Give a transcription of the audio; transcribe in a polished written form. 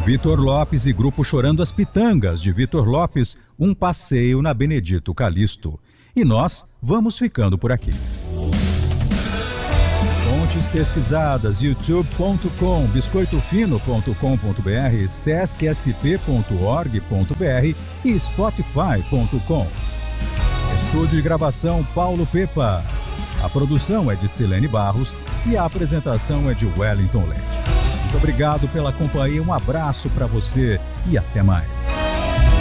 Vitor Lopes e Grupo Chorando as Pitangas, de Vitor Lopes, um passeio na Benedito Calixto. E nós vamos ficando por aqui. Fontes pesquisadas: youtube.com, biscoitofino.com.br, sescsp.org.br e spotify.com. Estúdio de gravação Paulo Pepa. A produção é de Silene Barros e a apresentação é de Wellington Lete. Muito obrigado pela companhia, um abraço para você e até mais.